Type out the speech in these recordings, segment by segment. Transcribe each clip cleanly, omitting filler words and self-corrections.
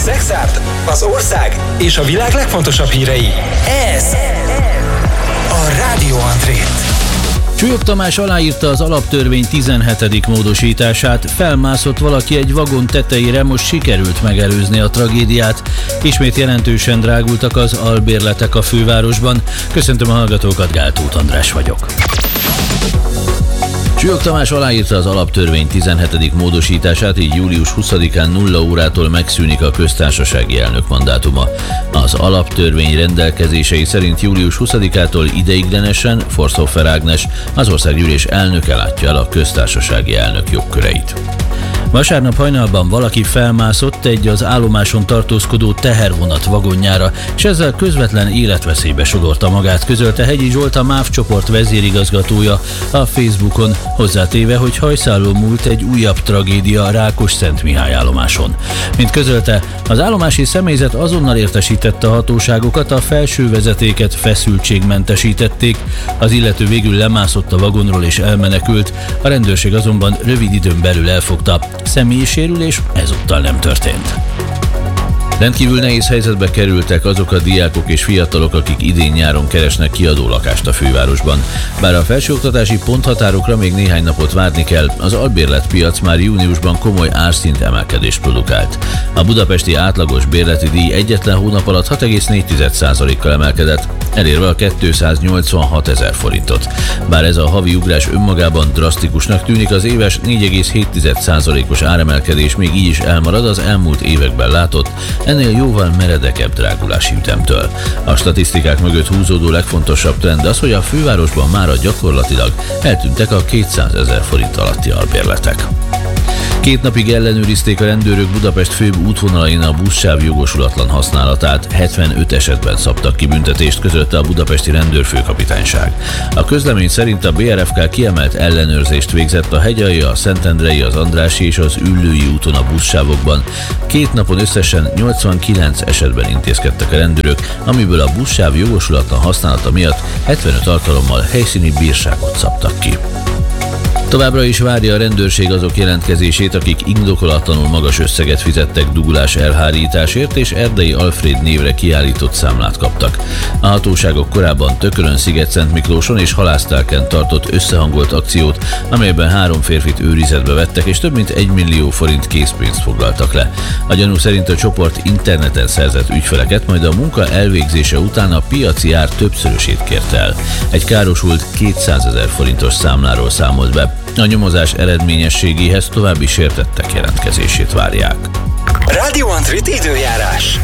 Szexárd, az ország és a világ legfontosabb hírei. Ez a Rádió Andrét. Súlyog Tamás aláírta az alaptörvény 17. módosítását, felmászott valaki egy vagon tetejére, most sikerült megelőzni a tragédiát. Ismét jelentősen drágultak az albérletek a fővárosban. Köszöntöm a hallgatókat, Gál Tóth András vagyok. Súlyog Tamás aláírta az alaptörvény 17. módosítását, így július 20-án 0 órától megszűnik a köztársasági elnök mandátuma. Az alaptörvény rendelkezései szerint július 20-ától ideiglenesen Forsthofer Ágnes, az országgyűlés elnöke látja el a köztársasági elnök jogköreit. Vasárnap hajnalban valaki felmászott egy az állomáson tartózkodó tehervonat vagonjára, és ezzel közvetlen életveszélybe sodorta magát, közölte Hegyi Zsolt, a MÁV csoport vezérigazgatója a Facebookon, hozzátéve, hogy hajszáló múlt egy újabb tragédia a Rákosszentmihály állomáson. Mint közölte, az állomási személyzet azonnal értesítette a hatóságokat, a felső vezetéket feszültségmentesítették, az illető végül lemászott a vagonról és elmenekült, a rendőrség azonban rövid időn belül elfogta. Személyi sérülés ezúttal nem történt. Rendkívül nehéz helyzetbe kerültek azok a diákok és fiatalok, akik idén-nyáron keresnek kiadó lakást a fővárosban. Bár a felsőoktatási ponthatárokra még néhány napot várni kell, az albérletpiac már júniusban komoly árszint emelkedést produkált. A budapesti átlagos bérleti díj egyetlen hónap alatt 6,4%-kal emelkedett, elérve a 286 000 forintot. Bár ez a havi ugrás önmagában drasztikusnak tűnik, az éves 4,7%-os áremelkedés még így is elmarad az elmúlt években látott, ennél jóval meredekebb drágulási ütemtől. A statisztikák mögött húzódó legfontosabb trend az, hogy a fővárosban mára gyakorlatilag eltűntek a 200 000 forint alatti albérletek. 2 napig ellenőrizték a rendőrök Budapest főbb útvonalain a buszsáv jogosulatlan használatát, 75 esetben szabtak ki büntetést, közölte a budapesti rendőrfőkapitányság. A közlemény szerint a BRFK kiemelt ellenőrzést végzett a Hegyalja, a Szentendrei, az Andrássy és az Üllői úton a buszsávokban. 2 napon összesen 89 esetben intézkedtek a rendőrök, amiből a buszsáv jogosulatlan használata miatt 75 alkalommal helyszíni bírságot szabtak ki. Továbbra is várja a rendőrség azok jelentkezését, akik indokolatlanul magas összeget fizettek dugulás elhárításért, és Erdei Alfréd névre kiállított számlát kaptak. A hatóságok korábban Tökölön, Sziget-Szentmiklóson és Halásztálken tartott összehangolt akciót, amelyben 3 férfit őrizetbe vettek, és több mint 1 millió forint készpénzt foglaltak le. A gyanú szerint a csoport interneten szerzett ügyfeleket, majd a munka elvégzése után a piaci ár többszörösét kérte el. Egy károsult 200 000 forintos számláról számolt be. A nyomozás eredményességéhez további sértettek jelentkezését várják. Rádió Andrét időjárás.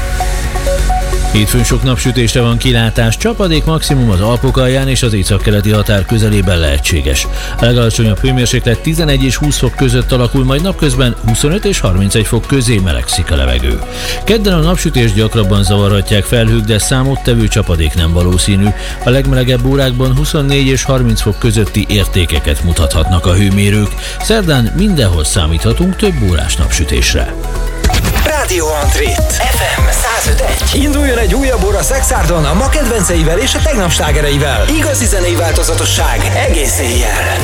Hétfőn sok napsütésre van kilátás, csapadék maximum az Alpok alján és az északkeleti határ közelében lehetséges. A legalacsonyabb hőmérséklet 11 és 20 fok között alakul, majd napközben 25 és 31 fok közé melegszik a levegő. Kedden a napsütést gyakrabban zavarhatják felhők, de számottevő csapadék nem valószínű. A legmelegebb órákban 24 és 30 fok közötti értékeket mutathatnak a hőmérők. Szerdán mindenhol számíthatunk több órás napsütésre. Rádió Andrét FM 105.1. Induljon egy újabb óra Szexárdon a ma kedvenceivel és a tegnap slágereivel. Igazi zenei változatosság egész éjjel.